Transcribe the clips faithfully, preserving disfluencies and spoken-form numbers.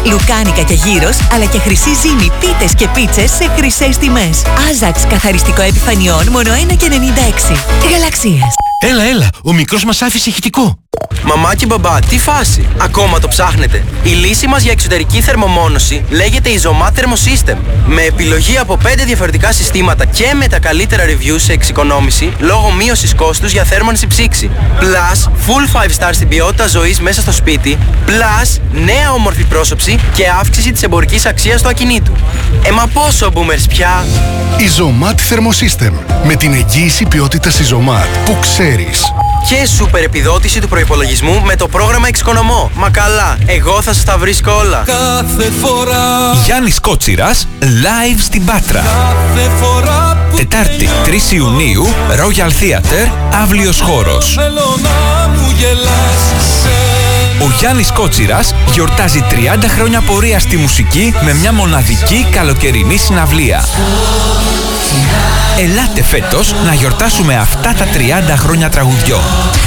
Λουκάνικα και γύρος, αλλά και χρυσή ζύμη, πίτες και πίτσες σε χρυσές τιμές. Άζαξ καθαριστικό επιφανειών μόνο ένα και ενενήντα έξι. Γαλαξίας. Έλα, έλα, ο μικρός μας άφησε ηχητικό. Μαμά και μπαμπά, τι φάση, ακόμα το ψάχνετε? Η λύση μας για εξωτερική θερμομόνωση λέγεται Isomat Thermosystem. Με επιλογή από πέντε διαφορετικά συστήματα και με τα καλύτερα reviews σε εξοικονόμηση λόγω μείωσης κόστους για θέρμανση ψήξη. Plus, full five star στην ποιότητα ζωής μέσα στο σπίτι. Plus, νέα όμορφη πρόσωψη και αύξηση της εμπορικής αξίας του ακινήτου. Ε, μα πόσο boomers πια! Isomat Thermosystem. Με την εγγύηση ποιότητας Isomat που ξέρεις. Και σούπερ επιδότηση του προϋπολογισμού με το πρόγραμμα Εξοικονομώ. Μα καλά, εγώ θα σας τα βρίσκω όλα. Κάθε φορά Γιάννης Κότσιρας, live στην Πάτρα. Κάθε φορά που Τετάρτη, τρεις Ιουνίου, Royal Theatre, αύλιος χώρος. θέλω να μου γελάς σε... Ο Γιάννης Κότσιρας γιορτάζει τριάντα χρόνια πορεία στη μουσική με μια μοναδική καλοκαιρινή συναυλία. Ελάτε φέτος να γιορτάσουμε αυτά τα τριάντα χρόνια τραγουδιών.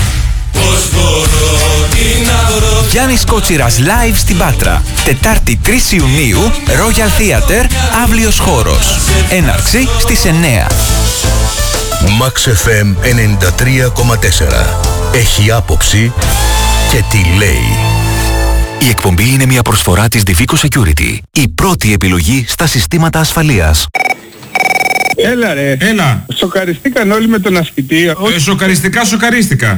Γιάννης Κότσιρας live στην Πάτρα. Τετάρτη τρεις Ιουνίου, Royal Theatre, αύλιος χώρος. Έναρξη στις εννέα. Max εφ εμ ενενήντα τρία κόμμα τέσσερα. Έχει άποψη και τι λέει. Η εκπομπή είναι μια προσφορά της Divico Security. Η πρώτη επιλογή στα συστήματα ασφαλείας. Έλα ρε. Έλα. Σοκαριστήκαν όλοι με τον ασκητή. Ε, σοκαριστικά, σοκαρίστηκα.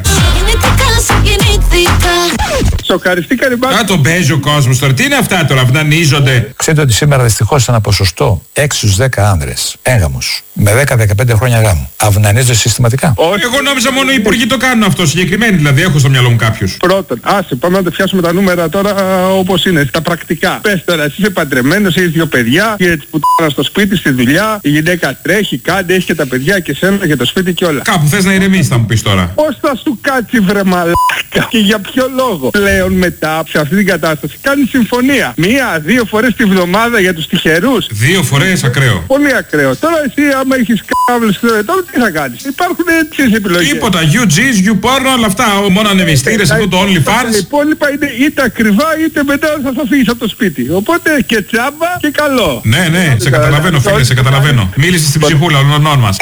Σοκαριστήκαν οι Α, τον παίζει ο κόσμος τώρα. Τι είναι αυτά τώρα, αυνανίζονται. Ξέρετε ότι σήμερα δυστυχώς ένα ποσοστό έξι στους δέκα άνδρες έγαμους με δέκα με δεκαπέντε χρόνια γάμου αυνανίζονται συστηματικά. Όχι. Εγώ νόμιζα μόνο οι υπουργοί το κάνουν αυτό συγκεκριμένοι, δηλαδή έχω στο μυαλό μου κάποιους. Πρώτον, άσε, πάμε να τα πιάσουμε τα νούμερα τώρα όπως είναι, στα πρακτικά. Πες τώρα, εσύ είσαι παντρεμένος, έχεις δύο παιδιά, και που τ***να στο σπίτι, στη δουλειά, η γυναίκα τρέχει, κάντε, έχει και τα παιδιά και σένα και το σπίτι και όλα. Κάπου θες να ηρεμήσεις, θα μου πεις τώρα. Πώς θα σου κάτσει βρε μαλάκα και για ποιο λόγο? Πλέον μετά, σε αυτή την κατάσταση, κάνει συμφωνία. Μία, δύο φορές τη βδομάδα για τους τυχερούς. Δύο φορές ακραίο. Πολύ ακραίο. Τώρα εσύ άμα έχεις κάβλες, τώρα τι θα κάνεις? Υπάρχουν τις επιλογές. Τίποτα. γιου τζις, YouPorn, όλα αυτά. Μόνο ανεμιστήρες, αυτό το OnlyFans. Τα υπόλοιπα είναι είτε ακριβά είτε μετά θα θα φύγεις από το σπίτι. Οπότε και τσάμπα και καλό. Ναι, ναι, σε καταλαβαίνω φίλε, σε καταλαβαίνω. Μίλησε στην ψυχούλα όλων μας.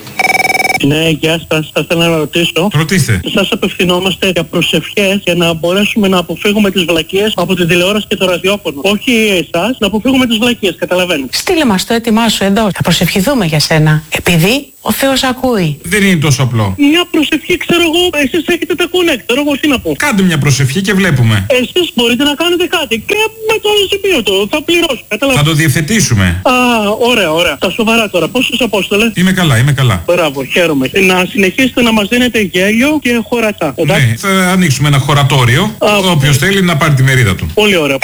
Ναι, γεια σας. Θα ήθελα να ρωτήσω. Ρωτήστε. Σας απευθυνόμαστε για προσευχές για να μπορέσουμε να αποφύγουμε τις βλακίες από τη τηλεόραση και το ραδιόφωνο. Όχι εσάς, να αποφύγουμε τις βλακίες, καταλαβαίνετε. Στείλε μας το έτοιμά σου εδώ. Θα προσευχηθούμε για σένα. Επειδή ο Θεός ακούει. Δεν είναι τόσο απλό. Μια προσευχή, ξέρω εγώ, εσείς έχετε τα connect, ξέρω εγώ τι να πω. Κάντε μια προσευχή και βλέπουμε. Εσείς μπορείτε να κάνετε κάτι και με το σημείο το θα πληρώσω, καταλαβαίνετε. Θα το διευθετήσουμε. Α, ωραία, ωραία. Τα σοβαρά τώρα. Πώς σας Απόστολε? Είμαι καλά, είμαι καλά. Μπράβο, χαίρομαι. Να συνεχίσετε να μας δίνετε γέλιο και χωρατά. Εντάξει? Ναι, θα ανοίξουμε ένα χωρατόριο. Όποιος θέλει να πάρει τη μερίδα του. Πολύ ωραία.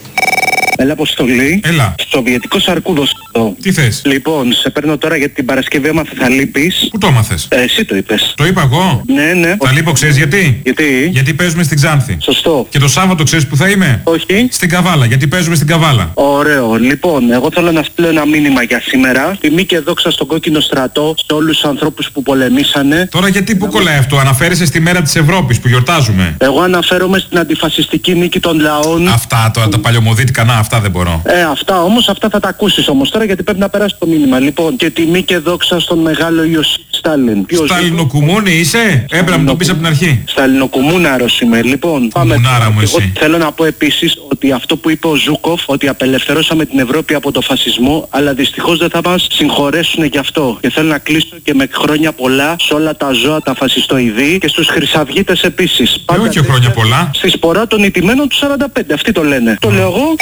Έλα Αποστολή. Έλα. Σοβιετικός αρκούδος εδώ. Τι θες? Λοιπόν, σε παίρνω τώρα για την Παρασκευή έμαθα θα λείπεις. Πού το έμαθες? Ε, εσύ το είπες. Το είπα εγώ? Ναι, ναι. Θα λείπω, ξέρεις γιατί? Γιατί? Γιατί παίζουμε στην Ξάνθη. Σωστό. Και το Σάββατο ξέρεις που θα είμαι? Όχι. Στην Καβάλα, γιατί παίζουμε στην Καβάλα. Ωραίο. Λοιπόν, εγώ θέλω να στείλω ένα μήνυμα για σήμερα. Τιμή και δόξα στον κόκκινο στρατό, σε όλους τους ανθρώπους που πολεμήσανε. Τώρα γιατί που κολλάει αυτό? Αναφέρεσαι στη μέρα της Ευρώπης που γιορτάζουμε. Εγώ αναφέρομαι στην αντιφασιστική νίκη των λαών. Αυτά τώρα τα παλιωμοδίτικα, να, αυτά δεν μπορώ. Ε, αυτά όμως, αυτά θα τα ακούσεις όμως τώρα γιατί πρέπει να περάσει το μήνυμα. Λοιπόν, και τιμή και δόξα στον μεγάλο Ιωσήφ Στάλιν. Σταλινοκουμούνι είσαι? Έπρεπε να μου το πεις από την αρχή. Σταλινοκουμούναρος είμαι. Λοιπόν, πάμε. Κουμουνάρα μου εσύ. Θέλω να πω επίσης ότι αυτό που είπε ο Ζούκοφ, ότι απελευθερώσαμε την Ευρώπη από το φασισμό, αλλά δυστυχώς δεν θα μας συγχωρέσουν γι' αυτό. Και θέλω να κλείσω και με χρόνια πολλά σε όλα τα ζώα τα φασιστοειδή και στους χρυσαυγίτες επίσης. Και όχι χρόνια πολλά. Στη σπορά των ηττημένων του σαράντα πέντε, αυτοί το λένε. Το λέω εγώ.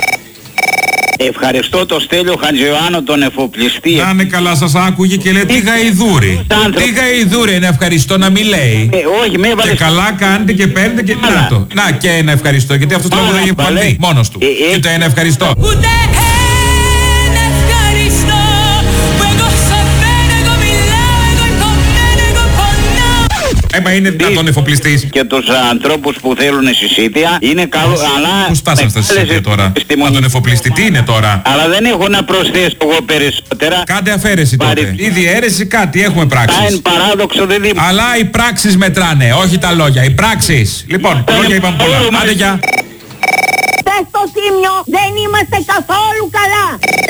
Ευχαριστώ το Στέλιο Χατζιωάννου τον εφοπλιστή. Να είναι καλά, σας άκουγε και λέει τι γαϊδούρι. Τι γαϊδούρι είναι ευχαριστώ να μην λέει. Ε, όχι, με και καλά κάνετε και παίρνετε και να το. Να και ένα ευχαριστώ γιατί αυτό το λόγο δεν έχει παντή μόνος του. Ε, ε. Και το ένα ευχαριστώ. Έμα είναι δυνατόν εφοπλιστής. Και τους ανθρώπους που θέλουν συσίτια είναι καλό, αλλά... Πού στάσαν στα συσίτια τώρα? Μα τον εφοπλιστή τι είναι τώρα? Αλλά δεν έχω να προσθέσω εγώ περισσότερα. Κάντε αφαίρεση τότε. Ή διαίρεση κάτι, έχουμε πράξεις. Είναι παράδοξο, δεν δει... Αλλά οι πράξεις μετράνε, όχι τα λόγια. Οι πράξεις. Λοιπόν, τα λόγια είπαν πολλά. Άντε γεια. στο Τίμιο δεν είμαστε καθόλου καλά.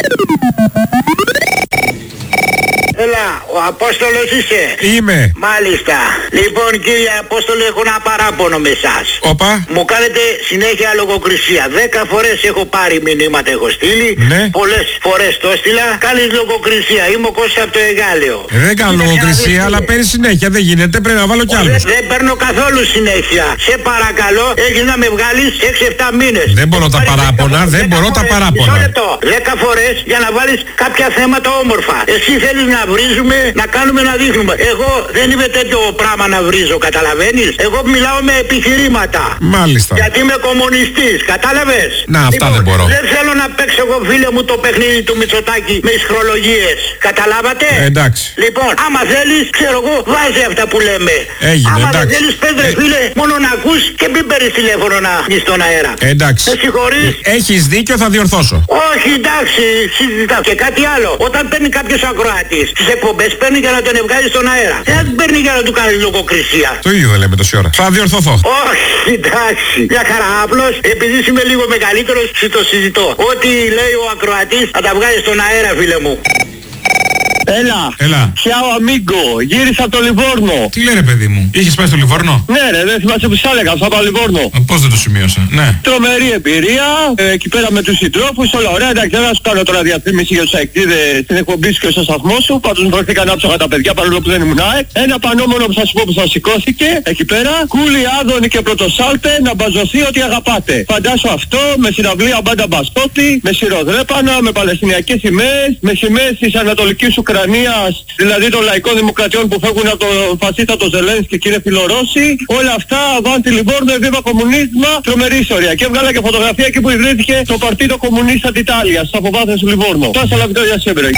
Έλα, ο Απόστολος είσαι. Είμαι. Μάλιστα. Λοιπόν κύριε Απόστολο, έχω ένα παράπονο με εσάς. Όπα. Μου κάνετε συνέχεια λογοκρισία. Δέκα φορές έχω πάρει μηνύματα, έχω στείλει. Ναι. Πολλές φορές το έστειλα. Κάνεις λογοκρισία. Είμαι ο Κώστας από το Εγάλεο. Ε, δεν κάνω λογοκρισία, αλλά παίρνει συνέχεια. Δεν γίνεται, πρέπει να βάλω κι άλλους. Δεν, δεν παίρνω καθόλου συνέχεια. Σε παρακαλώ, έχεις να με βγάλεις έξι εφτά μήνες. Δεν μπορώ τα παράπονα, δεν μπορώ τα παράπονα. δέκα φορές για να βάλεις κάποια θέματα όμορφα. Εσύ θέλεις να βρίζουμε, να κάνουμε, να δείχνουμε. Εγώ δεν είμαι τέτοιο πράγμα να βρίζω, καταλαβαίνεις. Εγώ μιλάω με επιχειρήματα. Μάλιστα. Γιατί είμαι κομμουνιστής, κατάλαβες. Να, αυτά λοιπόν, δεν μπορώ. Δεν θέλω να παίξω εγώ, φίλε μου, το παιχνίδι του Μητσοτάκη με ισχρολογίες. Καταλάβατε. Ε, εντάξει. Λοιπόν, άμα θέλεις, ξέρω εγώ, βάζει αυτά που λέμε. Έγινε, άμα εντάξει. δεν θέλεις, πες ρε φίλε, μόνο να ακούς και μην παίρνεις τηλέφωνο να βγεις στον αέρα. Ε, εντάξει. Με συγχωρείς. Έχεις δίκιο, θα διορθώσω. Όχι, εντάξει, συζητάω. Και κάτι άλλο. Όταν παίρνει κάποιος ακροατής στις εκπομπές, παίρνει για να τον βγάλει στον αέρα. Δεν παίρνει για να του κάνει λογοκρισία. Το ίδιο δεν λέμε τόση ώρα. Θα διορθωθώ. Όχι, εντάξει. Μια χαρά. Απλώς επειδή είμαι λίγο μεγαλύτερος, το συζητώ. Ό,τι λέει ο ακροατής θα τα βγάλει στον αέρα, φίλε μου. Έλα. Έλα. Ciao amigo, γύρισα από το Λιβόρνο. Τι λέει ρε παιδί μου, είχες πάει στο Λιβόρνο? Ναι ρε, δεν θυμάσαι που σ' έλεγα, θα πάω Λιβόρνο. Πώς δεν το σημείωσα, ναι. Τρομερή εμπειρία, ε, εκεί πέρα με τους συντρόφους, όλα ωραία. Εντάξει, δεν θα σου κάνω τώρα διαφήμιση για τους αεκτήδες στην εκπομπή σου και στο σταθμό σου. Πάντως μου βρεθήκαν άψογα τα παιδιά παρόλο που δεν ήμουν ΑΕΚ. Ένα πανόμονο που θα σου πω που θα σηκώθηκε εκεί πέρα. Κούλι, Άδωνη και Πρωτοσάλτε να μπαζωθεί ότι αγαπάτε. Φαντάσου αυτό με συναυλία μπάντα μπασκότη, με σιροδρέπανα, με παλαιστινιακές σημαίες, με σημαίες της Ανατολικής Ουκρανίας, δηλαδή των λαϊκών δημοκρατιών που φεύγουν από τον φασίστα τον Ζελένσκι και είναι φιλορώσοι. Όλα αυτά βάντι Λιβόρνο, εβίβα κομμουνίσμα, τρομερή ιστορία. Και έβγαλα και φωτογραφία εκεί που ιδρύθηκε το Παρτίδο Κομμουνίστα d'Italia, στα αποβάθμιση του Λιβόρνο. Πάσα λαβητόρια σήμερα.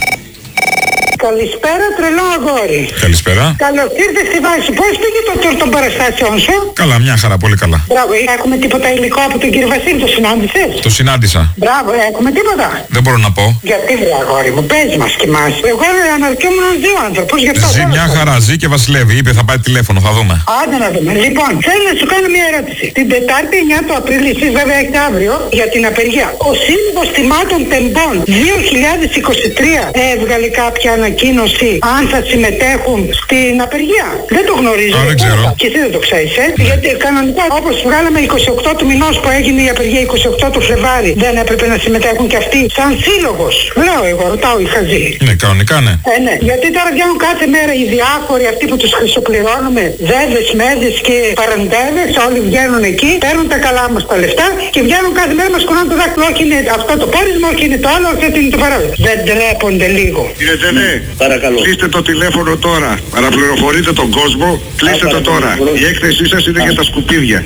Καλησπέρα, τρελό αγόρι. Καλησπέρα. Καλώς ήρθες στη βάση. Πώς πήγε το τουρ των παραστάσεων σου? Καλά, μια χαρά, πολύ καλά. Μπράβο, έχουμε τίποτα υλικό από τον κύριο Βασίλη, το συνάντησες? Το συνάντησα. Μπράβο, έχουμε τίποτα? Δεν μπορώ να πω. Γιατί βρε αγόρι μου, πες μας και μας. Εγώ αναρωτιόμουν ως δύο άνθρωπους, γι' αυτό. Ζει μια χαρά, ζει και βασιλεύει. Είπε θα πάει τηλέφωνο, θα δούμε. Άντε να δούμε. Λοιπόν, θέλω να σου κάνω μια ερώτηση. Την Τετάρτη εννιά του Απρίλη, εσείς βέβαια έχετε αύριο για την απεργία. Ο Σύλλογος Θυμάτων Τεμπών δύο χιλιάδες είκοσι τρία έβγαλε κάποια ανακοίνωση αν θα συμμετέχουν στην απεργία. Δεν το γνωρίζω. Α, δεν ξέρω. Και εσύ δεν το ξέρεις, ε. Ναι. Γιατί κανονικά όπως βγάλαμε είκοσι οκτώ του μηνός που έγινε η απεργία είκοσι οκτώ του Φλεβάρι, δεν έπρεπε να συμμετέχουν και αυτοί σαν σύλλογος. Λέω εγώ, ρωτάω η Χαζή. Ναι, κανονικά ναι. Ε, ναι. Γιατί τώρα βγαίνουν κάθε μέρα οι διάφοροι αυτοί που τους χρυσοπληρώνουμε, δέδες, μέδες και παραντέδες, όλοι βγαίνουν εκεί, παίρνουν τα καλά μας τα λεφτά και βγαίνουν κάθε μέρα μας κουνάνε το δάκτυλο. Όχι είναι αυτό το πόρισμα, όχι είναι το άλλο, όχι είναι το παράδειγμα. Δεν τρέπονται λίγο. Κύριε Τζενέ, παρακαλώ. Κλείστε το τηλέφωνο τώρα. Παραπληροφορείτε τον κόσμο. Κλείστε το τώρα. Η έκθεσή σας είναι για τα σκουπίδια.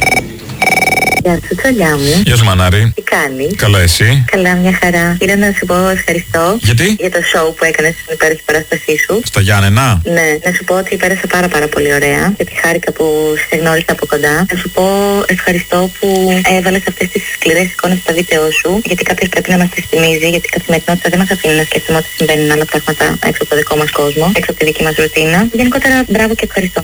Γεια σου, τσολιά μου. Γεια σου, Μανάρη. Τι κάνεις? Καλά, εσύ? Καλά, μια χαρά. Ήρθα να σου πω ευχαριστώ. Γιατί? Για το show που έκανες στην υπέροχη παράστασή σου. Στα Γιάννενα. Ναι, να σου πω ότι πέρασα πάρα πάρα πολύ ωραία. Γιατί χάρηκα που σε γνώρισα από κοντά. Να σου πω ευχαριστώ που έβαλες αυτές τις σκληρές εικόνες στα βίντεο σου. Γιατί κάποιος πρέπει να μας τις θυμίζει. Γιατί η καθημερινότητα δεν μας αφήνει να σκέφτομαι ότι συμβαίνουν άλλα πράγματα έξω από το δικό μας κόσμο, έξω από τη δική μας ρουτίνα. Γενικότερα, μπράβο και ευχαριστώ.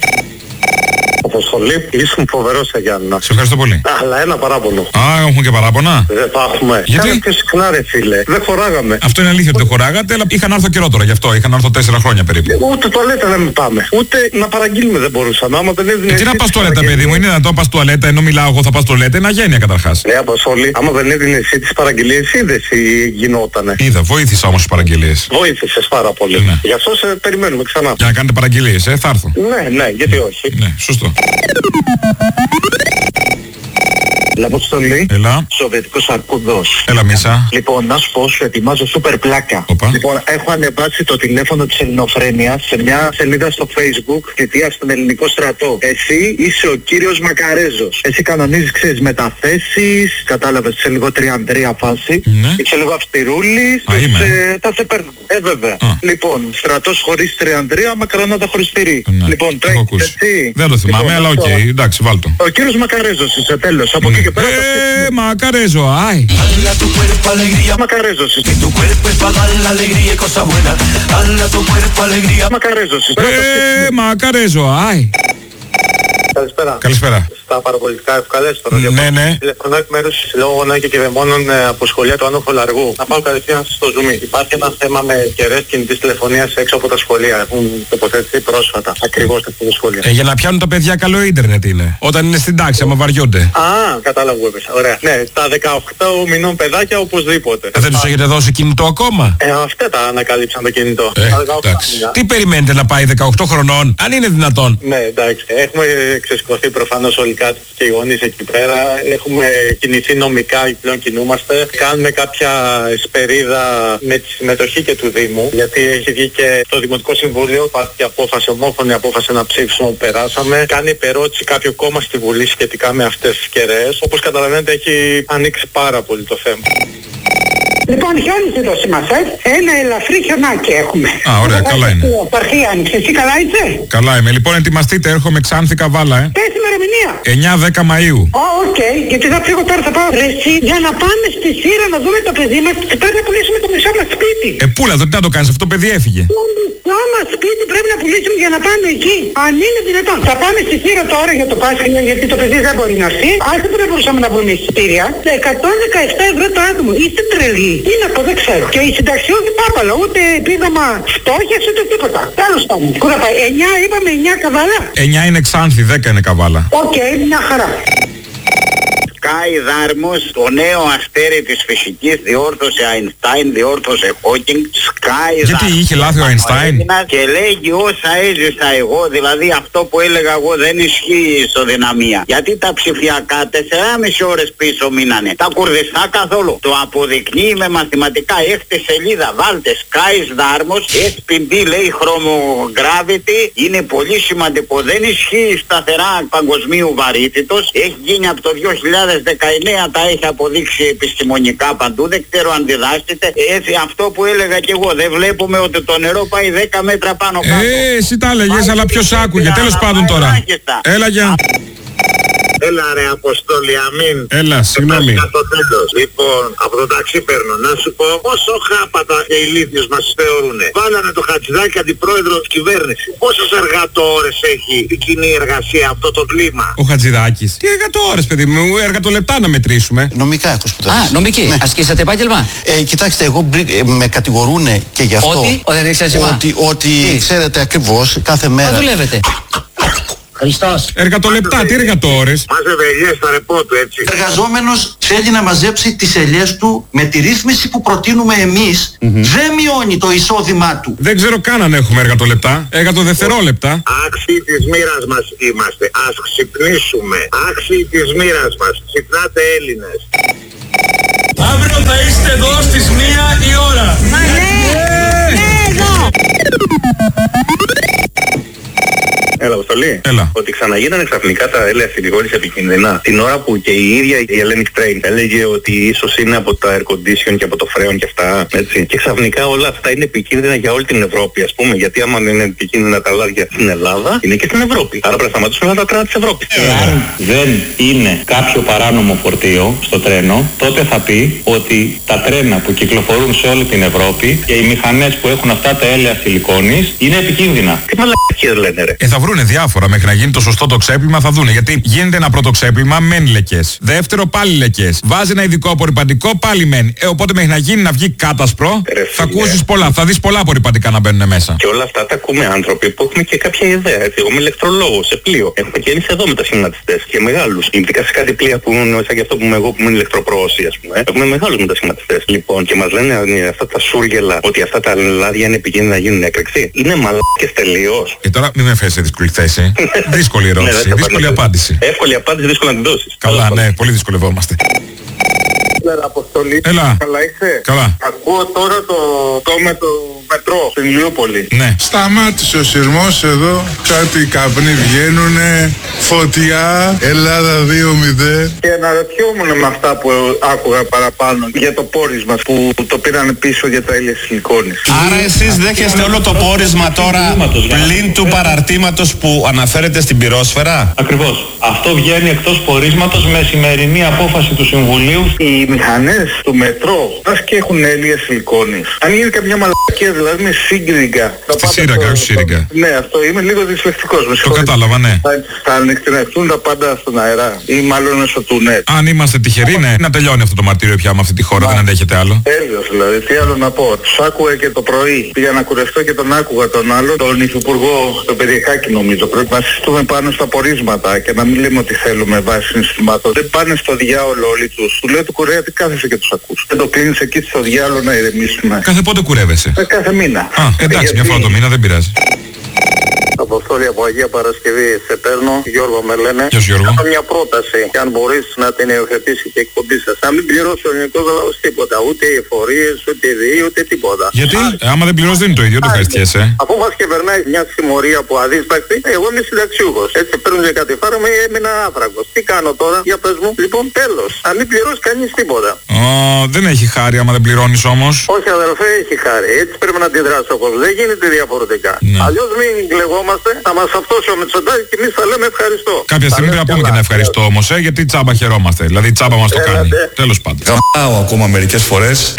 Αποστολή, ήσουν φοβερός σε Γιάννα. Σε ευχαριστώ πολύ. Αλλά ένα παράπονο. Α, έχουμε και παράπονα. Δεν τα έχουμε. Γιατί? Κάνε πιο συχνά ρε φίλε. Δεν χωράγαμε. Αυτό είναι αλήθεια ότι δεν χωράγατε, αλλά είχαν έρθω καιρό τώρα γι' αυτό. Είχαν έρθω τέσσερα χρόνια περίπου. Ούτε τουαλέτα δεν πάμε. Ούτε να παραγγείλουμε δεν μπορούσαμε. Άμα δεν έδινε. Ε, τι να πας τουαλέτα, παιδί μου, είναι να το πας τουαλέτα ενώ μιλάω εγώ θα πας τουαλέτα, είναι αγένεια καταρχάς. Ναι, Αποστολή, άμα δεν έδινε εσύ τις παραγγελίες, είδες ή γινότανε. Είδα, βοήθησα όμως τις παραγγελίες. Βοήθησες πάρα πολύ. Ναι. Γι' αυτό σε περιμένουμε ξανά. Για να κάνετε παραγγελίες, ε, θα έρθω. Ναι, ναι, γιατί όχι. Ναι, σωστό. Αποστολή. Έλα. Σοβιετικός αρκούδος. Έλα, Μίσα. Λοιπόν, να σου πω, σου ετοιμάζω σούπερ πλάκα. Οπα. Λοιπόν, έχω ανεβάσει το τηλέφωνο της Ελληνοφρένειας σε μια σελίδα στο Facebook, θητεία στον ελληνικό στρατό. Εσύ είσαι ο κύριος Μακαρέζος. Εσύ κανονίζεις, ξέρεις, μεταθέσεις, κατάλαβες, σε λίγο τριαντρία φάση. Ναι. Είσαι λίγο αυστηρούλης. Α, είμαι. Σε... Τα σε παίρνω. Ε, βέβαια. Α. Λοιπόν, στρατός χωρίς τριαντρία, μακαρονάτα χωρίς τυρί. Ναι. Λοιπόν, τρέχεις έτσι. Δεν το θυμάμαι, Λοιπόν, αλλά οκ, αυτό. εντάξει, βάλτο. Ο κύριος Μακαρέζος είσαι, τέλος. Από εκεί και πέρα. Ε, Μακαρέζο, άι. Μακαρέζος είσαι. Ε, Μακαρέζο, άι. Καλησπέρα. Καλησπέρα. στα παραπολιτικά ευκαλέστερα. Ναι, ναι. Τηλεφωνώ εκ μέρους Συλλόγου Γονέων και Κηδεμόνων από σχολεία του Άνω Χολαργού. Να πάω κατευθείαν στο Zoom. Υπάρχει ένα θέμα με κεραίες κινητής τηλεφωνίας έξω από τα σχολεία. Έχουν τοποθετηθεί πρόσφατα. Ακριβώς σε αυτό το σχολείο. Ε, για να πιάνουν τα παιδιά καλό ίντερνετ είναι. Όταν είναι στην τάξη, άμα βαριούνται. Α, κατάλαβα που έπεσα. Ωραία. Ναι, τα δεκαοκτώ μηνών παιδάκια οπωσδήποτε. Ε, δεν τους έχετε δώσει κινητό ακόμα? Ε, αυτά τα ανακαλύψαν το κινητό. Ε, εντάξει. Τι περιμένετε να πάει δεκαοκτώ χρονών, αν είναι δυνατόν? Ναι, εντάξει. Έχουμε ξεσηκωθεί προφανώς όλοι κάτω και οι γονείς εκεί πέρα. Έχουμε κινηθεί νομικά, πλέον κινούμαστε. Κάνουμε κάποια εσπερίδα με τη συμμετοχή και του Δήμου. Γιατί έχει βγει και το Δημοτικό Συμβούλιο. Υπάρχει απόφαση, ομόφωνη απόφαση να ψήφισμα που περάσαμε. Κάνει υπερώτηση κάποιο κόμμα στη Βουλή σχετικά με αυτές τις κεραίες. Όπως καταλαβαίνετε έχει ανοίξει πάρα πολύ το θέμα. Λοιπόν, χιόνισε το σημασέ. Ένα ελαφρύ χιονάκι έχουμε. Α, ωραία, καλά είναι. Παρχή άνοιξε. Εσύ καλά είσαι? Καλά είμαι. Λοιπόν, ετοιμαστείτε, έρχομαι Ξάνθη Καβάλα, ε. Πες ημερομηνία. εννιά δέκα Μαΐου. Ω, οκ. Γιατί θα φύγω τώρα, θα πάω ρε εσύ, για να πάμε στη Σύρα να δούμε το παιδί μας και πρέπει να πουλήσουμε το μισό μας σπίτι. Ε, πούλα, το τι να το κάνεις, αυτό το παιδί έφυγε. Το μισό μας σπίτι πρέπει να πουλήσουμε για να πάμε εκεί. Αν είναι δυνατόν. Θα πάμε στη Σύρα τώρα για το Πάσχα, γιατί το παιδί δεν μπορεί να έρθει. Αν δεν μπορούσαμε να βρούμε εισιτήρια. εκατόν δεκαεπτά ευρώ το άτομο. Είστε τρελοί. Τι να πω, δεν ξέρω. Και η συνταξιούχη πάπαλα, ούτε επίδομα φτώχειας ούτε τίποτα. Τέλος πάντων. Πού θα πάει, εννιά είπαμε, εννιά Καβάλα. εννιά είναι Ξάνθη, δέκα είναι Καβάλα. Οκ, okay, μια χαρά. Σκάι Δάρμος, το νέο αστέρι της φυσικής, διόρθωσε Αϊνστάιν, διόρθωσε Χόκινγκ. Σκάι Δάρμος. Γιατί είχε λάθει ο Αϊνστάιν? Και λέγει όσα έζησα εγώ, δηλαδή αυτό που έλεγα εγώ δεν ισχύει η ισοδυναμία. Γιατί τα ψηφιακά τεσσεράμισι ώρες πίσω μείνανε. Τα κουρδιστά καθόλου. Το αποδεικνύει με μαθηματικά. Έχετε σελίδα, βάλτε Σκάι Δάρμος, ες πι ντι λέει χρωμογράβητη. Είναι πολύ σημαντικό. Δεν ισχύει σταθερά παγκοσμίου βαρύτητος. Έχει γίνει από το δύο χιλιάδες δεκαεννέα, τα έχει αποδείξει επιστημονικά παντού. Δεν ξέρω αν διδάσκεται. Έτσι, αυτό που έλεγα και εγώ. Δεν βλέπουμε ότι το νερό πάει δέκα μέτρα πάνω κάτω. Ε, εσύ τα έλεγες, αλλά ποιος άκουγε. Τέλος πάντων τώρα. Έλα για... Έλα ρε Αποστόλη, αμήν. Έλα, συγγνώμη. Στο τέλος. Λοιπόν, από το ταξί παίρνω. Να σου πω πόσο χάπατα και ηλίθιους μας θεωρούνε. Βάλανε το Χατζηδάκη αντιπρόεδρο της κυβέρνησης. Πόσες εργατόρες έχει η κοινή εργασία αυτό το κλίμα? Ο Χατζηδάκης. Τι εργατόρες, παιδί μου, εργατολεπτά να μετρήσουμε. Νομικά έχω σπουδάσει. Α, νομική. Ναι. Ασκήσατε επάγγελμα? Ε, κοιτάξτε, εγώ ε, με κατηγορούνε και γι' αυτό. Ότι, ο, δεν έχεις ότι, ότι ξέρετε ακριβώς κάθε μέρα. Μα δουλεύετε. Χριστός. Εργατολεπτά, τι εργατόρες? Μάζευε ελιές στα ρεπό του, έτσι. Ο εργαζόμενος θέλει να μαζέψει τις ελιές του με τη ρύθμιση που προτείνουμε εμείς. Mm-hmm. Δεν μειώνει το εισόδημά του. Δεν ξέρω καν αν έχουμε εργατολεπτά. Εργατοδευτερόλεπτα. Άξιοι της μοίρας μας είμαστε. Ας ξυπνήσουμε. Άξιοι της μοίρας μας. Ξυπνάτε Έλληνες. Αύριο θα είστε εδώ στις μία η ώρα. Μα ναι, ναι εδώ. Έλα, Αποστολή. Έλα. Ότι ξαναγίνανε ξαφνικά τα έλαια σιλικόνης επικίνδυνα. Την ώρα που και η ίδια η Hellenic Train έλεγε ότι ίσως είναι από τα air condition και από το φρέον και αυτά. Έτσι. Και ξαφνικά όλα αυτά είναι επικίνδυνα για όλη την Ευρώπη, ας πούμε. Γιατί άμα είναι επικίνδυνα τα λάδια στην Ελλάδα, είναι και στην Ευρώπη. Άρα πρέπει να σταματήσουμε όλα τα τρένα της Ευρώπης. Εάν δεν είναι κάποιο παράνομο φορτίο στο τρένο, τότε θα πει ότι τα τρένα που κυκλοφορούν σε όλη την Ευρώπη και οι μηχανές που έχουν αυτά τα έλαια σιλικόνης είναι επικίνδυνα. Τι μαλακίες λένε ρε. Ε, θα βρούνε διάφορα μέχρι να γίνει το σωστό το ξέπλυμα, θα δούνε. Γιατί γίνεται ένα πρώτο ξέπλυμα, μεν λεκές. Δεύτερο, πάλι λεκές. Βάζει ένα ειδικό απορριπαντικό, πάλι μεν. Ε, οπότε μέχρι να γίνει να βγει κάτασπρο, ρε, θα ακούσεις πολλά. Θα δεις πολλά απορριπαντικά να μπαίνουν μέσα. Και όλα αυτά τα ακούμε άνθρωποι που έχουμε και κάποια ιδέα. Έτσι. Εγώ είμαι ηλεκτρολόγος σε πλοίο. Έχουμε και εμείς εδώ μετασχηματιστές και μεγάλους. Ειδικά σε κάτι πλοία που είναι σαν και αυτό που είμαι εγώ που είμαι ηλεκτροπρόωση, ας πούμε. Έχουμε μεγάλους μετασχηματιστές. Λοιπόν, και μας λένε αυτά τα σούργελα ότι αυτά τα λάδια είναι επικίνδυνα να γίνουν έκρηξη. Είναι μαλάκες τελείως. Και τώρα μην με φέρεις σε δύσκολη θέση. Δύσκολη ερώτηση, ναι, δύσκολη απάντηση. Εύκολη απάντηση, δύσκολη να την δώσεις. Καλά, ναι, πολύ δυσκολευόμαστε. Έλα, Αποστολή. Έλα. Καλά είσαι? Καλά. Ακούω τώρα το, το με το μετρό στην Ηλιούπολη. Ναι. Σταμάτησε ο σειρμός εδώ, κάτι καπνοί βγαίνουνε, φωτιά, Ελλάδα δύο μηδέν. Και αναρωτιόμουν με αυτά που άκουγα παραπάνω για το πόρισμα που το πήραν πίσω για τα έλαια σιλικόνης. Άρα εσείς δέχεστε όλο το πόρισμα τώρα πλην του παραρτήματος που αναφέρεται στην πυρόσφαιρα? Ακριβώς. Αυτό βγαίνει εκτός πορίσματος με σημερινή απόφαση του Συμβουλίου. Οι μηχανές του μετρό, ας και έχουν έλαια σιλικόνης. Αν γίνει καμιά μαλακία δηλαδή με σύγκριγκα. Στη σύραγγα, όχι σύριγγα. Ναι, αυτό είμαι λίγο δυσλεκτικός. Το κατάλαβα, ναι. Θα, θα ανοιχνευτούν τα πάντα στον αέρα ή μάλλον μέσω του νετ. Αν είμαστε τυχεροί, ναι, να τελειώνει αυτό το μαρτύριο πια με αυτή τη χώρα, Μα. δεν αντέχεται άλλο. Τέλειος δηλαδή, τι άλλο να πω. Τους άκουγα και το πρωί. Πήγα να κουρευτώ και τον άκουγα τον άλλο, τον υφυπουργό, τον Περιεχάκη νομίζω. Πρέπει να συστούμε πάνω στα πορίσματα και να μην λέμε ότι θέλουμε βάσει συναισθημάτων. Δεν πάνε στο διάολο όλοι τους. Του λέω του Κορέα τι κάθεσαι και τους ακούς. Δεν το κλείνεις εκεί στο διάολο να ηρεμήσουμε. Κάθε πότε κουρεύεσαι? Ε, κάθε μήνα. Α, εντάξει, γιατί... μια φορά το μήνα δεν πειράζει. Αποστόλη από Αγία Παρασκευή, σε παίρνω, Γιώργο με λένε. Γεια σου, Γιώργο. Έχω μια πρόταση και αν μπορείς να την υιοθετήσει και εκπομπή σας. Να μην πληρώσει ο ελληνικός λαός τίποτα, ούτε οι εφορίες, ούτε οι ΔΕΗ, ούτε τίποτα. Γιατί, Α, άμα δεν πληρώσει δεν είναι το ίδιο, το ευχαριστιέσαι. Αφού μας κυβερνάει μια συμμορία που αδίστακτη, εγώ είμαι συνταξιούχος. Έτσι παίρνουν και κάτι φάρο με έμεινα άφραγος. Τι κάνω τώρα, για πες μου. Λοιπόν, τέλος. Να μην πληρώσει κανείς τίποτα. Ω, δεν έχει χάρη άμα δεν πληρώνεις όμως. Όχι αδελφέ, έχει χάρη. Έτσι πρέπει να αντιδράσει ο κόσμος. Δεν γίνεται διαφορετικά. Ναι. Αλλιώς μην κλεγόμαστε. Θα μας αυτός ο Μητσοτάκης και εμείς θα λέμε ευχαριστώ. Κάποια στιγμή πρέπει να πούμε και να ευχαριστώ όμως, ε, γιατί τσάμπα χαιρόμαστε. Δηλαδή τσάμπα μας το κάνει. Τέλος πάντων. Γαμάω ακόμα μερικές φορές.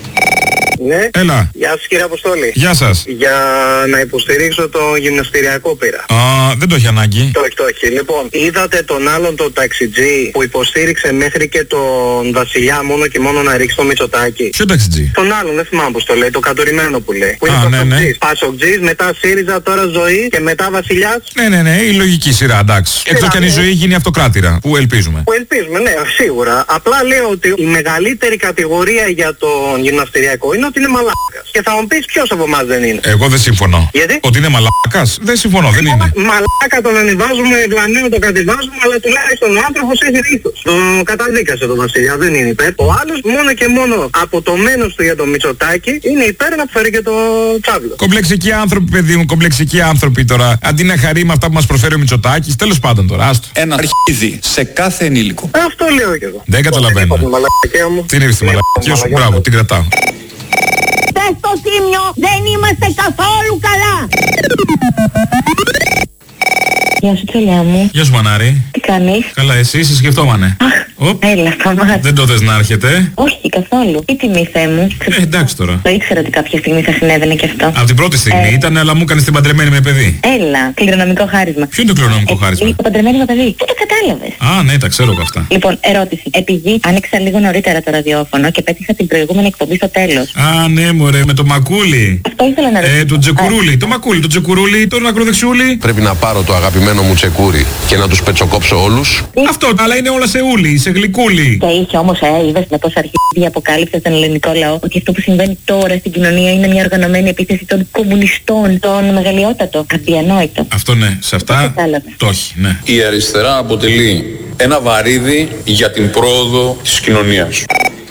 Ναι. Έλα. Γεια σας κύριε Αποστόλη. Γεια σας. Για να υποστηρίξω το γυμναστηριακό πήρα. Α, δεν το έχει ανάγκη. Το έχει, το έχει. Λοιπόν, είδατε τον άλλον τον ταξιτζή που υποστήριξε μέχρι και τον Βασιλιά μόνο και μόνο να ρίξει το Μητσοτάκη. Ποιο ταξιτζή? Τον άλλον, δεν θυμάμαι πώς το λέει, το κατορημένο που λέει. Που Α, είναι ναι, ναι. Πασοκτζής, μετά ΣΥΡΙΖΑ, τώρα Ζωή και μετά Βασιλιάς. Ναι, ναι, ναι, η λογική σειρά, εντάξει. Εκτός κι αν η Ζωή γίνει αυτοκράτηρα, που ελπίζουμε. Που ελπίζουμε, ναι, σίγουρα. Απλά λέω ότι η μεγαλύτερη κατηγορία για τον γυμναστηριακό είναι ότι είναι μαλάκας. Και θα μου πεις ποιος από εμάς δεν είναι. Εγώ δεν συμφωνώ. Γιατί? Ότι είναι μαλάκας, δεν συμφωνώ, δεν είναι. Μαλάκα τον ανεβάζουμε, βλανέο τον κατεβάζουμε, αλλά τουλάχιστον ο άνθρωπος έχει ρίχτος. Το καταδίκασε τον Βασιλιά, δεν είναι υπέρ. Ο άλλος μόνο και μόνο από το μένος του για το Μητσοτάκη είναι υπέρ να φέρει και το τσάβλο. Κομπλεξικοί άνθρωποι, παιδί μου, κομπλεξικοί άνθρωποι τώρα. Αντί να χαρεί με αυτά που μας προσφέρει ο Μητσοτάκης, τέλος πάντων τώρα, άστο. Ένα αρχίδι σε κάθε ενήλικο. Αυτό λέω και εγώ. Δεν καταλαβαίνω. Τι είναι στη μαλακία σου, μπράβο, την κρατάω. Στο Τίμιο δεν είμαστε καθόλου καλά. Γεια σου τσολιά μου. Γεια σου Μανάρη. Τι κάνεις? Καλά, εσύ σε σκεφτόμανε. Οπ. Έλα, σταμάτα. Δεν το θες να έρχεται? Όχι, καθόλου. Τι τιμή, Θεέ μου. Ε, εντάξει τώρα. Το ήξερα ότι κάποια στιγμή θα συνέβαινε και αυτό. Από την πρώτη στιγμή ε... ήταν, αλλά μου έκανες την παντρεμένη με παιδί. Έλα, κληρονομικό χάρισμα. Ποιο είναι το κληρονομικό ε, χάρισμα? Το παντρεμένη με παιδί. Πού το κατάλαβες? Α, ναι, τα ξέρω από αυτά. Λοιπόν, ερώτηση. Επειδή άνοιξα λίγο νωρίτερα το ραδιόφωνο και πέτυχα την προηγούμενη εκπομπή στο τέλος. Α, ναι, μωρέ, με το μακούλι. Αυτό ήθελα να ρωτήσω. Ε, το τσεκουρούλι. Το μακούλι, το τσεκουρούλι, το ακροδεξιούλι. Πρέπει να πάρω το αγαπημένο μου τσεκούρι και να τους πετσοκόψω όλους. Αυτό, αλλά είναι όλα σε ούλι, σε γλυκούλι. Και είχε όμως, ε, είδες με πόσα αρχίδια αποκάλυψε στον ελληνικό λαό ότι αυτό που συμβαίνει τώρα στην κοινωνία είναι μια οργανωμένη επίθεση των κομμουνιστών, των μεγαλειότατο. Αδιανόητο. Αυτό ναι, σε αυτά το όχι, ναι. Η αριστερά αποτελεί ένα βαρύδι για την πρόοδο της κοινωνίας.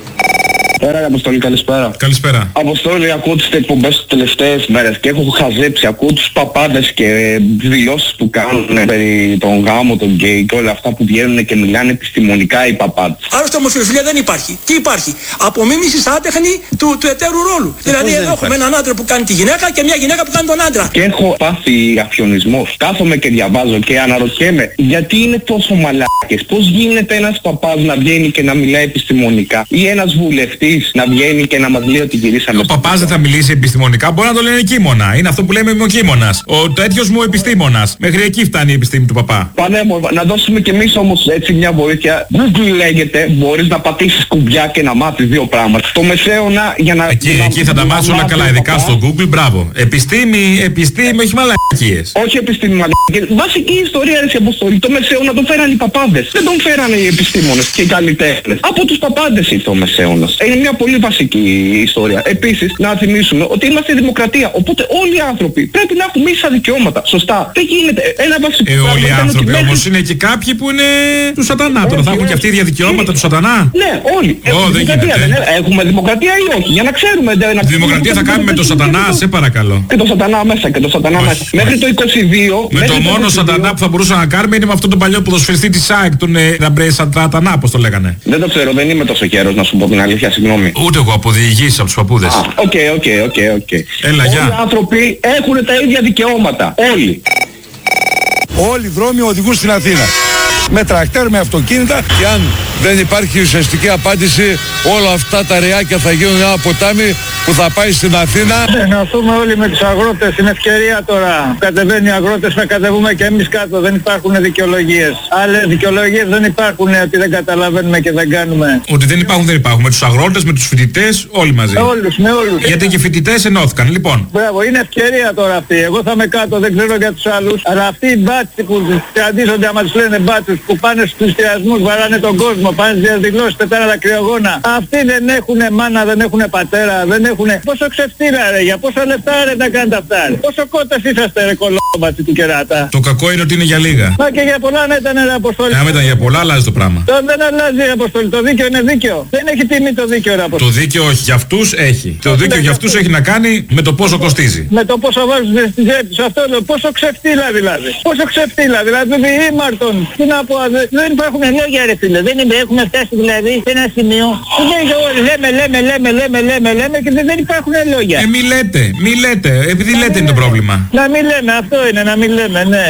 Πέρα, Αποστόλη, καλησπέρα. Καλησπέρα. Αποστόλη, ακούω τις εκπομπές τις τελευταίες μέρες και έχω χαζέψει. Ακούω τους παπάδες και τις δηλώσεις που κάνουν περί τον γάμο, τον γκέι και όλα αυτά που βγαίνουν και μιλάνε επιστημονικά οι παπάδες. Άλλωστε ομοφιλοφιλία δεν υπάρχει. Τι υπάρχει? Απομίμηση άτεχνη του, του εταίρου ρόλου. Ε, δηλαδή εδώ έχουμε έναν άντρα που κάνει τη γυναίκα και μια γυναίκα που κάνει τον άντρα. Και έχω πάθει αφιονισμός. Κάθομαι και διαβάζω και αναρωτιέμαι γιατί είναι τόσο μαλάκες. Πώς γίνεται ένας παπάς να βγαίνει και να μιλάει επιστημονικά ή ένας βουλευτής να βγαίνει και να μας λέει ότι γυρίσαμε. Ο παπάς δεν θα μιλήσει επιστημονικά, μπορεί να το λένε κείμωνα. Είναι αυτό που λέμε μοκείμονας. Ο τέτοιος μου επιστήμονας. Μέχρι εκεί φτάνει η επιστήμη του παπά. Πανέμορφα. Να δώσουμε κι εμείς όμως έτσι μια βοήθεια. Google λέγεται, μπορείς να πατήσεις κουμπιά και να μάθεις δύο πράγματα. Το μεσαίωνα για να... Εκεί, να, εκεί θα τα μάθεις όλα καλά, ειδικά στο Google, μπράβο. Επιστήμη, επιστήμη, όχι μαλακίες. Όχι επιστήμη, μαλακίες. Βασική ιστορία, ρε Αποστόλη. Το μεσαίωνα τον φέραν οι παπάδες. Δεν τον φέρανε οι επιστήμονες και οι καλλιτέχνες. Από τους παπάδες ήρθε ο μεσαίωνας. Είναι μια πολύ βασική ιστορία. Επίσης, να θυμίσουμε ότι είμαστε δημοκρατία. Οπότε όλοι οι άνθρωποι πρέπει να έχουν ίσα δικαιώματα. Σωστά. Δεν γίνεται. Ένα βασικό. Ε, όλοι οι άνθρωποι μέχρι... όμως είναι και κάποιοι που είναι του σατανά. Τώρα θα έχουν και αυτοί ίδια δικαιώματα του σατανά. Ναι, όλοι. Oh, δεν γίνεται. Δεν έχουμε δημοκρατία ή όχι? Για να ξέρουμε. Τη δημοκρατία θα κάνουμε το σατανά, σε παρακαλώ. Και το σατανά μέσα. Και το σατανά μέσα. Μέχρι το είκοσι δύο. Με το μόνο σατανά που θα μπορούσα να κάνουμε είναι με αυτόν τον παλιό ποδοσφαιριστή της ΑΕΚ, τον Ραμπρέ Σατανά, όπως το λέγανε. Δεν το ξέρω, δεν είμαι τόσο καιρός να σου πω την αλήθεια, συγγνώμη. Ούτε εγώ από διηγήσεις από τους παππούδες. Οκ, οκ, οκ, οκ. Έλα, όλοι γεια. οι άνθρωποι έχουν τα ίδια δικαιώματα. Όλοι. Όλοι οι δρόμοι οδηγούν στην Αθήνα. Με τρακτέρ, με αυτοκίνητα και αν δεν υπάρχει ουσιαστική απάντηση. Όλα αυτά τα ρεάκια θα γίνουν ένα ποτάμι που θα πάει στην Αθήνα. Ενωθούμε όλοι με τους αγρότες, είναι ευκαιρία τώρα. Κατεβαίνουν οι αγρότες, να κατεβούμε και εμείς κάτω. Δεν υπάρχουν δικαιολογίες. Άλλες δικαιολογίες δεν υπάρχουν, ότι δεν καταλαβαίνουμε και δεν κάνουμε. Ότι δεν υπάρχουν, δεν υπάρχουν. Με τους αγρότες, με τους φοιτητές, όλοι μαζί. Με όλους, με όλους. Γιατί και οι φοιτητές ενώθηκαν, λοιπόν. Μπράβο, είναι ευκαιρία τώρα αυτή. Εγώ θα είμαι κάτω, δεν ξέρω για τους άλλους. Αλλά αυτοί οι μπάτσοι που αντίζονται, άμα τους λένε μπάτσους, που πάνε στους πληστηριασμούς, βαράνε τον κόσμο, πάνε στις διαδηλώσεις, πετάνε τα κρυογόνα. Αυτοί δεν έχουν μάνα, δεν έχουν πατέρα, δεν έχουν. Πόσο ξεφτύλα ρε, για πόσα λεφτά ρε να κάνετε αυτά ρε. Πόσο κότες είσαστε ρε κολόμπατσι του κεράτα. Το κακό είναι ότι είναι για λίγα. Μα και για πολλά να ήταν ρε Αποστόλη. Αν ήταν για πολλά, αλλάζει το πράγμα. Το δεν αλλάζει ρε Αποστόλη, το δίκαιο είναι δίκαιο. Δεν έχει τιμή το δίκαιο ρε Αποστόλη. Το δίκαιο όχι, για αυτούς έχει. Το δίκαιο για αυτούς έχει να κάνει με το πόσο κοστίζει. Με το πόσο βάζουν στη τσέπη τους, αυτό λέω. Πόσο ξεφτύλα δηλαδή. Πόσο ξεφτύλα δηλαδή. Ήμαρτον. Τι να πω, δεν υπάρχουν λόγια ρε φίλε. Δεν έχουμε φτάσει δηλαδή σε ένα σημείο. Λέμε, λέμε, λέμε, λέμε, λέμε, λέμε και δεν υπάρχουν λόγια. Ε, μη λέτε, μη λέτε, επειδή λέτε είναι το πρόβλημα. Να μην λέμε, αυτό είναι, να μην λέμε, ναι.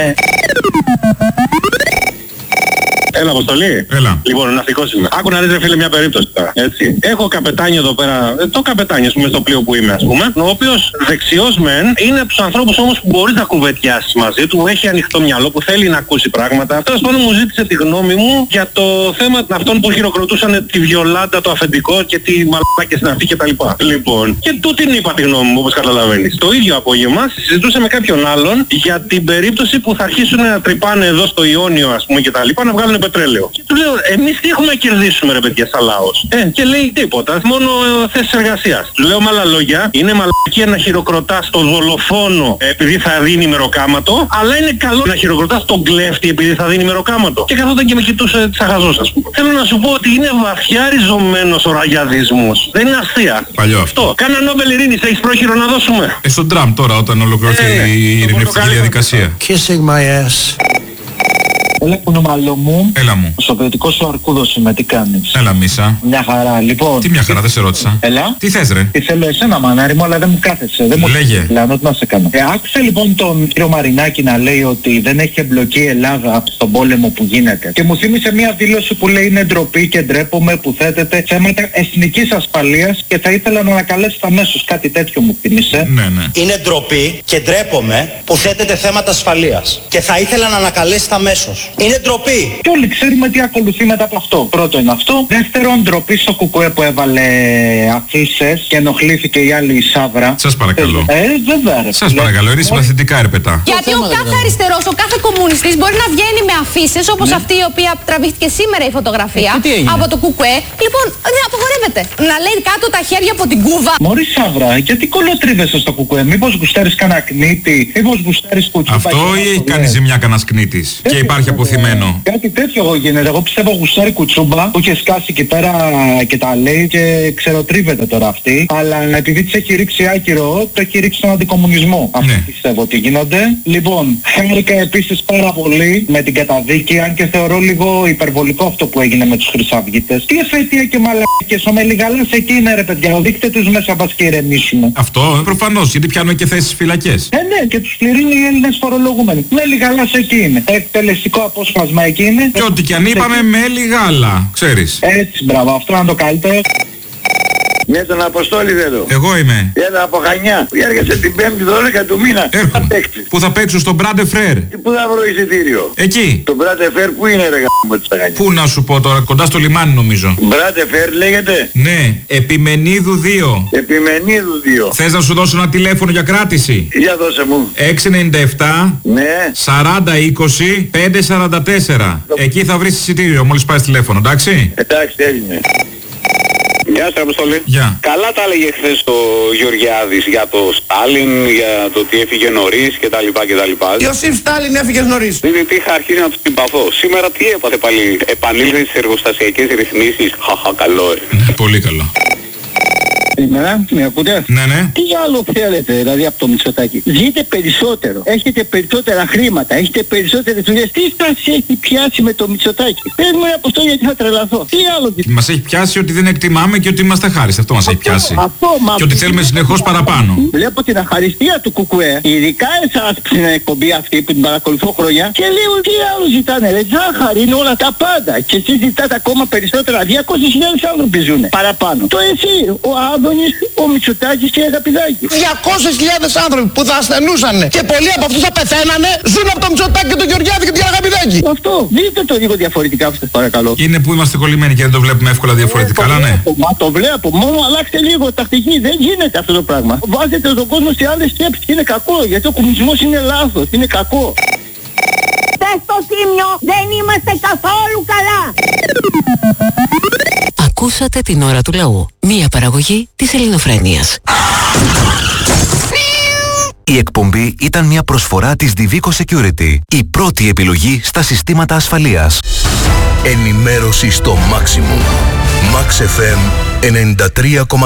Έλα, Αποστολή. Έλα. Λοιπόν, ναυτικός είμαι. Άκου να δεις ρε φίλε μια περίπτωση τώρα. Έτσι. Έχω καπετάνι εδώ πέρα, ε, το καπετάνι ας πούμε στο πλοίο που είμαι ας πούμε, ο οποίος δεξιός μεν, είναι από τους ανθρώπους όμως που μπορείς να κουβεντιάσεις μαζί του, έχει ανοιχτό μυαλό, που θέλει να ακούσει πράγματα. Τέλος πάντων μου ζήτησε τη γνώμη μου για το θέμα αυτών που χειροκροτούσαν τη Βιολάντα, το αφεντικό και τη μαλάκια στην αρχή κτλ. Λοιπόν, και τούτη είπα τη γνώμη μου όπως καταλαβαίνεις. Το ίδιο απόγευμα συζητούσα με κάποιον άλλον για την περίπτωση που θα αρχίσουν να τρυπάνε εδώ στο Ιόνιο ας πούμε κτλ. Να βγάλουν πετρέλαιο. Και του λέω, εμείς τι έχουμε να κερδίσουμε ρε παιδιά σαν λαός. Ε, και λέει τίποτα, μόνο ε, θέσεις εργασίας. Του λέω με άλλα λόγια, είναι μαλακία να χειροκροτάς τον δολοφόνο ε, επειδή θα δίνει μεροκάματο, αλλά είναι καλό να χειροκροτάς τον κλέφτη επειδή θα δίνει μεροκάματο. Και καθόταν και με κοιτούσε τσαχαζός ας πούμε. Θέλω να σου πω ότι είναι βαθιά ριζωμένος ο ραγιαδισμός. Δεν είναι αστεία. Παλιό αυτό. Κάνα Νόμπελ Ειρήνης, έχεις πρόχειρο να δώσουμε. Ε, στον Τραμπ τώρα όταν ολοκληρωθεί ε, η ειρηνευτική διαδικασία. Kissing my ass. Έλα κουνομαλό μου. Έλα μου. Στο ποιοτικό σου αρκούδος είμαι, τι κάνεις? Έλα Μίσα. Μια χαρά, λοιπόν. Τι μια χαρά, δεν σε ρώτησα. Έλα. Τι θες ρε? Τι θέλω εσένα μανάρι μου, αλλά δεν μου κάθεσαι. Δεν μου λέγε. Λανό, τι να σε κάνω. Ε, άκουσα λοιπόν τον κύριο Μαρινάκη να λέει ότι δεν έχει εμπλοκή η Ελλάδα στον πόλεμο που γίνεται. Και μου θύμισε μια δήλωση που λέει είναι ντροπή και ντρέπομαι που θέτεται θέματα εθνικής ασφαλείας και θα ήθελα να ανακαλέσετε αμέσως, κάτι τέτοιο μου θύμισε. Ναι, ναι. Είναι ντροπή και ντρέπομαι που θέτεται θέματα ασφαλείας και θα ήθελα να ανακαλέσετε αμέσως. Είναι ντροπή. Και όλοι ξέρουμε τι ακολουθεί μετά από αυτό. Πρώτο είναι αυτό. Δεύτερον, ντροπή στο κουκουέ που έβαλε αφίσες και ενοχλήθηκε η άλλη η Σάβρα. Σας παρακαλώ. Ε, βέβαια ρε. Σας παρακαλώ, είναι συμπαθητικά ρε πετά. Γιατί ο κάθε αριστερός, ο κάθε κομμουνιστής μπορεί να βγαίνει με αφίσες όπως αυτή η οποία τραβήχτηκε σήμερα η φωτογραφία από το κουκουέ. Λοιπόν, δεν απογορεύεται. Να λέει κάτω τα χέρια από την κούβα. Μωρή Σάβρα, γιατί κολοτρίβεσαι στο κουκουέ? Μήπως γουστάρεις κανένα κνίτη? Μήπως γουστάρεις κουτσούπα? Αυτό ή έχει κάνει ζημιά κανένας κνίτης και υπάρχει αποθυμένο? Κάτι τέτοιο εγώ γίνεται. Εγώ πιστεύω γουστάρει κουτσούμπα που είχε σκάσει εκεί πέρα και τα λέει και ξεροτρίβεται τώρα αυτή. Αλλά επειδή της έχει ρίξει άκυρο, το έχει ρίξει στον αντικομουνισμό. Αυτό ναι. Πιστεύω ότι γίνονται. Λοιπόν, χάρηκα επίσης πάρα πολύ με την καταδίκη, αν και θεωρώ λίγο υπερβολικό αυτό που έγινε με τους χρυσαυγίτες. Τι εφέτεια και μαλακές, ο Μελιγαλάς εκεί είναι ρε παιδιά, δείχτε τους μέσα πας και ηρεμήσουμε. Αυτό προφανώς, γιατί πιάνουμε και θέσεις φυλακές. Ε, ναι, και τους πληρώνει οι Έλληνες φορολογούμενοι. Μελιγαλάς εκεί είναι. Εκτελεστικό απόσπασμα εκεί είναι. Και ό,τι κι αν είπαμε μέλι γάλα, ξέρεις. Έτσι, μπράβο, αυτό είναι το καλύτερο. Ναι, τον Αποστόλη εδώ. Εγώ είμαι. Έλα από Χανιά. Που έρχεσαι την πέμπτη δώδεκα του μήνα. Έρχομαι. Που θα παίξω στο Μπράντε Φρέρ. Πού θα βρω εισιτήριο? Εκεί. Το Μπράντε Φρέρ που είναι ρε γάμο της Χανιά? Πού να σου πω τώρα, κοντά στο λιμάνι νομίζω. Μπράντε Φρέρ λέγεται. Ναι, Επιμενίδου δύο. Επιμενίδου δύο. Θες να σου δώσω ένα τηλέφωνο για κράτηση? Για δώσε μου. έξι εννιά επτά ναι. σαράντα είκοσι πέντε σαράντα τέσσερα. Εκεί θα βρεις εισιτήριο μόλις πάρεις τηλέφωνο, εντάξει? Εντάξει, έγινε. Γεια σας Αποστολή. Γεια. Καλά τα έλεγε χθες το Γεωργιάδης για το Στάλιν, για το ότι έφυγε νωρίς κτλ. κτλ. Ιωσήφ Στάλιν έφυγε νωρίς. Δηλαδή είχα αρχίσει να του συμπαθώ. Σήμερα τι έπαθε πάλι? Επανήλθε στις εργοστασιακές ρυθμίσεις. Χαχα, καλό ρε. Πολύ καλό. Σήμερα, με ακούτε? Ναι, ναι. Τι άλλο θέλετε δηλαδή από το Μητσοτάκη? Ζείτε περισσότερο. Έχετε περισσότερα χρήματα. Έχετε περισσότερες δουλειές. Τι σας έχει πιάσει με το Μητσοτάκη? Πες μου από αυτό γιατί θα τρελαθώ. Τι άλλο? Μας έχει πιάσει ότι δεν εκτιμάμε και ότι είμαστε χάριστοι. Αυτό μας έχει πιάσει. Αυτό, μα και ότι θέλουμε συνεχώς παραπάνω. Βλέπω την αχαριστία του Κουκουέ. Ειδικά εσάς στην εκπομπή αυτή που την παρακολουθώ χρόνια. Και λέω τι άλλο ζητάνε? Ρε ζάχαρη είναι όλα τα πάντα. Και εσείς ζητάτε ακόμα περισσότερα. διακόσιες χιλιάδες άνθρωποι ζουν παραπάνω. Το εσύ, ο Άδωνης, ο Μητσοτάκης και η Αγαπηδάκη. διακόσιες χιλιάδες άνθρωποι που θα ασθενούσαν και πολλοί από αυτούς θα πεθαίνανε ζουν από το Μητσοτάκη και τον Γεωργιάδη και την Αγαπηδάκη. Αυτό. Δείτε το λίγο διαφορετικά σας παρακαλώ. Είναι που είμαστε κολλημένοι και δεν το βλέπουμε εύκολα διαφορετικά, αλλά ναι. Μα το βλέπω. Μόνο αλλάξτε λίγο τακτική. Δεν γίνεται αυτό το πράγμα. Βάζετε τον κόσμο σε άλλες σκέψεις και είναι κακό. Γιατί ο κομμουνισμός είναι λάθος. Είναι κακό. Πες στο Θήμιο, δεν είμαστε καθόλου καλά. Ακούσατε την ώρα του λαού. Μία παραγωγή της Ελληνοφρένειας. Η εκπομπή ήταν μια προσφορά της Divico Security, η πρώτη επιλογή στα συστήματα ασφαλείας. Ενημέρωση στο maximum. Max εφ εμ ενενήντα τρία κόμμα